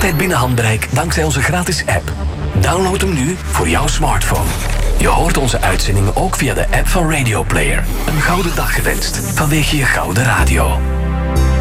Altijd binnen handbereik dankzij onze gratis app. Download hem nu voor jouw smartphone. Je hoort onze uitzendingen ook via de app van Radio Player. Een gouden dag gewenst vanwege je gouden radio.